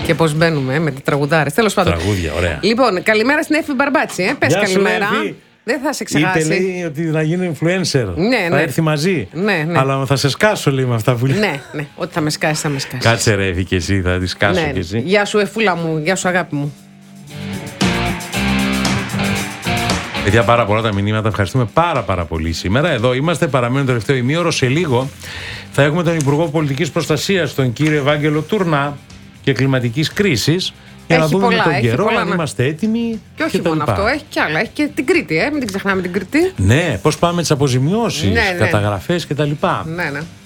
Και πώς μπαίνουμε με τη τραγουδάρες. Τέλος πάντων. Τραγούδια, ωραία. Λοιπόν, καλημέρα στην Εύη Μπαρμπάτση. Πες καλημέρα. Δεν θα σε ξεχάσει. Είτε λέει ότι θα γίνει influencer. Ναι, θα έρθει μαζί. Ναι. Αλλά θα σε σκάσω, λέει, με αυτά που λέει. Ναι. Ό,τι θα με σκάσει, θα με σκάσει. Κάτσε ρε, Εύη, και εσύ, θα τη σκάσω και εσύ. Γεια σου, Εφούλα μου. Γεια σου, αγάπη μου. Παιδιά, πάρα πολλά τα μηνύματα. Ευχαριστούμε πάρα πολύ σήμερα. Εδώ είμαστε, παραμένει το τελευταίο ημίωρο. Σε λίγο θα έχουμε τον Υπουργό Πολιτικής Προστασίας, τον κύριο Ευάγγελο Τουρνά, και κλιματικής κρίσης. Για να δούμε με τον καιρό αν είμαστε έτοιμοι. Και όχι μόνο αυτό, έχει κι άλλα. Έχει και την Κρήτη, μην την ξεχνάμε την Κρήτη. Ναι, πώς πάμε τις αποζημιώσεις, καταγραφές κτλ. Ναι.